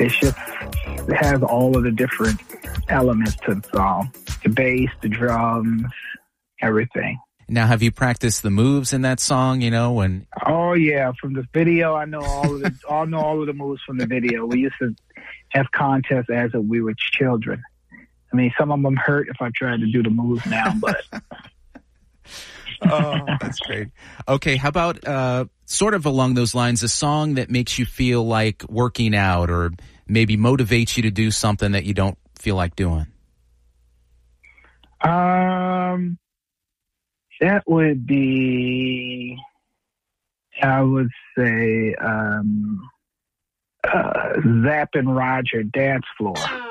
It's just, it has all of the different elements to the song. The bass, the drums, everything. Now, have you practiced the moves in that song, you know, when... Oh, yeah. From the video, I know all of the moves from the video. We used to have contests as if we were children. I mean, some of them hurt if I tried to do the moves now, but... Oh, that's great. Okay, how about sort of along those lines, a song that makes you feel like working out or maybe motivates you to do something that you don't feel like doing? That would be, I would say, Zapp and Roger, Dance Floor.